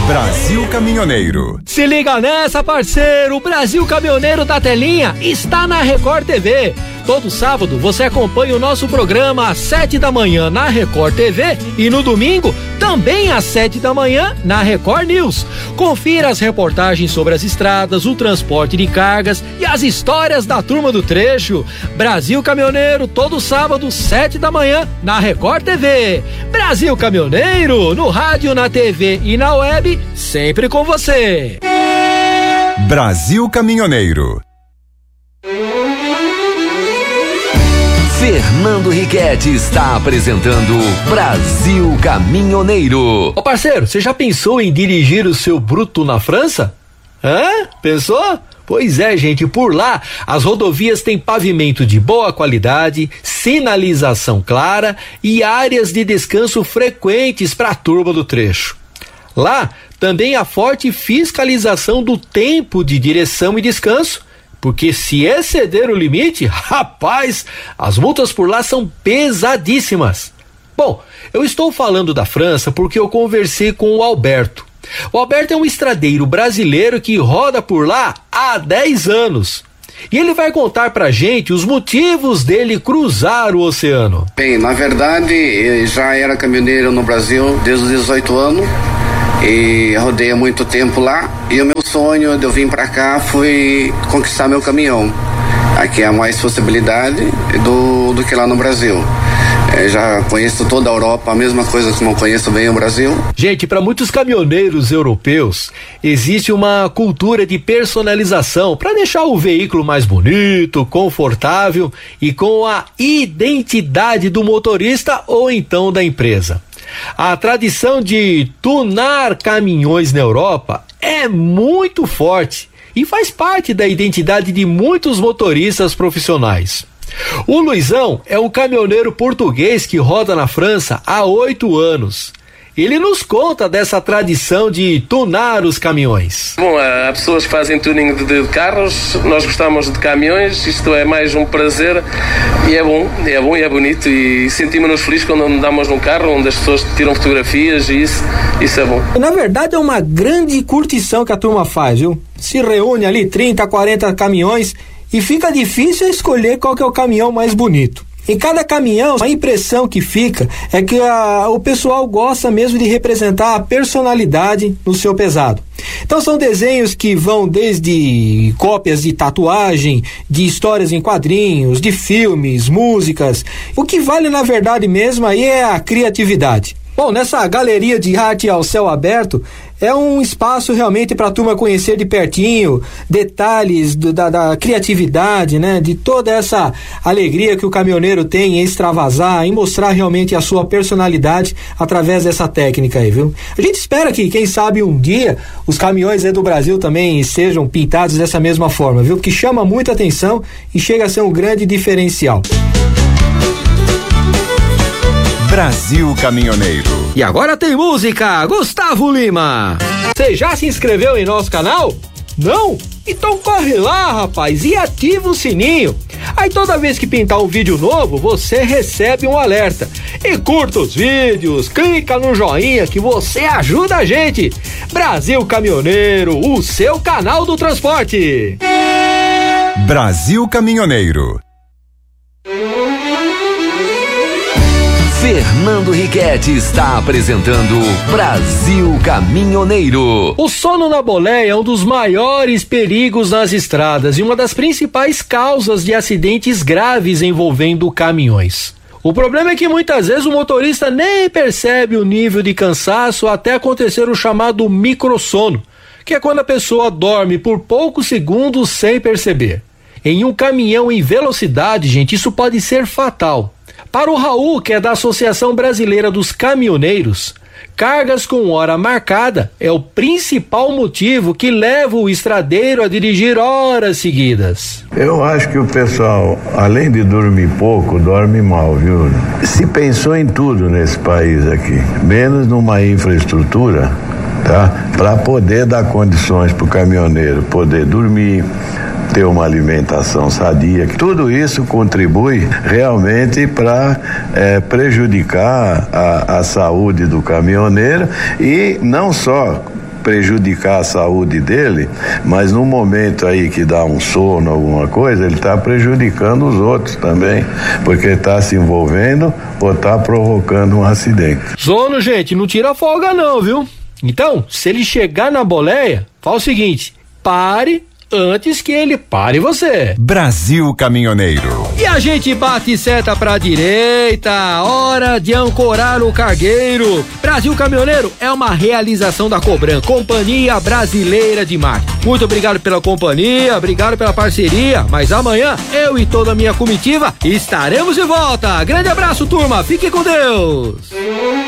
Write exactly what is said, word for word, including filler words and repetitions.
Brasil Caminhoneiro. Se liga nessa, parceiro, o Brasil Caminhoneiro da Telinha está na Record T V. Todo sábado você acompanha o nosso programa às sete da manhã na Record T V e no domingo também às sete da manhã na Record News. Confira as reportagens sobre as estradas, o transporte de cargas e as histórias da turma do trecho. Brasil Caminhoneiro, todo sábado, sete da manhã na Record T V. Brasil Caminhoneiro, no rádio, na T V e na web, sempre com você. Brasil Caminhoneiro. Fernando Riquetti está apresentando Brasil Caminhoneiro. Ô parceiro, você já pensou em dirigir o seu bruto na França? Hã? Pensou? Pois é, gente, por lá as rodovias têm pavimento de boa qualidade, sinalização clara e áreas de descanso frequentes para a turma do trecho. Lá também há forte fiscalização do tempo de direção e descanso, porque se exceder o limite, rapaz, as multas por lá são pesadíssimas. Bom, eu estou falando da França porque eu conversei com o Alberto. O Alberto é um estradeiro brasileiro que roda por lá há dez anos. E ele vai contar pra gente os motivos dele cruzar o oceano. Bem, na verdade, eu já era caminhoneiro no Brasil desde os dezoito anos. E rodei há muito tempo lá, e o meu sonho de eu vir pra cá foi conquistar meu caminhão. Aqui há mais possibilidade do, do que lá no Brasil. É, já conheço toda a Europa, a mesma coisa como eu conheço bem o Brasil. Gente, para muitos caminhoneiros europeus, existe uma cultura de personalização para deixar o veículo mais bonito, confortável e com a identidade do motorista ou então da empresa. A tradição de tunar caminhões na Europa é muito forte e faz parte da identidade de muitos motoristas profissionais. O Luizão é um caminhoneiro português que roda na França há oito anos. Ele nos conta dessa tradição de tunar os caminhões. Bom, há pessoas que fazem tuning de, de carros, nós gostamos de caminhões, isto é mais um prazer e é bom, é bom e é bonito e sentimos-nos felizes quando andamos num carro onde as pessoas tiram fotografias e isso, isso é bom. Na verdade é uma grande curtição que a turma faz, viu? Se reúne ali trinta, quarenta caminhões e fica difícil escolher qual que é o caminhão mais bonito. Em cada caminhão, a impressão que fica é que a, o pessoal gosta mesmo de representar a personalidade no seu pesado. Então são desenhos que vão desde cópias de tatuagem, de histórias em quadrinhos, de filmes, músicas. O que vale na verdade mesmo aí é a criatividade. Bom, nessa galeria de arte ao céu aberto, é um espaço realmente para a turma conhecer de pertinho detalhes do, da, da criatividade, né? De toda essa alegria que o caminhoneiro tem em extravasar, em mostrar realmente a sua personalidade através dessa técnica aí, viu? A gente espera que, quem sabe, um dia os caminhões aí do Brasil também sejam pintados dessa mesma forma, viu? Porque chama muita atenção e chega a ser um grande diferencial. Brasil Caminhoneiro. E agora tem música, Gustavo Lima. Você já se inscreveu em nosso canal? Não? Então corre lá, rapaz, e ativa o sininho. Aí toda vez que pintar um vídeo novo, você recebe um alerta. E curta os vídeos, clica no joinha que você ajuda a gente. Brasil Caminhoneiro, o seu canal do transporte. Brasil Caminhoneiro. Fernando Riquetti está apresentando Brasil Caminhoneiro. O sono na boleia é um dos maiores perigos nas estradas e uma das principais causas de acidentes graves envolvendo caminhões. O problema é que muitas vezes o motorista nem percebe o nível de cansaço até acontecer o chamado microsono, que é quando a pessoa dorme por poucos segundos sem perceber. Em um caminhão em velocidade, gente, isso pode ser fatal. Para o Raul, que é da Associação Brasileira dos Caminhoneiros, cargas com hora marcada é o principal motivo que leva o estradeiro a dirigir horas seguidas. Eu acho que o pessoal, além de dormir pouco, dorme mal, viu? Se pensou em tudo nesse país aqui, menos numa infraestrutura, tá? Para poder dar condições para o caminhoneiro poder dormir, ter uma alimentação sadia. Tudo isso contribui realmente para é, prejudicar a, a saúde do caminhoneiro e não só prejudicar a saúde dele, mas no momento aí que dá um sono, alguma coisa, ele está prejudicando os outros também, porque está se envolvendo ou está provocando um acidente. Sono, gente, não tira folga não, viu? Então, se ele chegar na boleia, fala o seguinte: pare antes que ele pare você. Brasil Caminhoneiro. E a gente bate seta pra direita, hora de ancorar o cargueiro. Brasil Caminhoneiro é uma realização da Cobran, Companhia Brasileira de Marketing. Muito obrigado pela companhia, obrigado pela parceria, mas amanhã eu e toda a minha comitiva estaremos de volta. Grande abraço, turma, fique com Deus.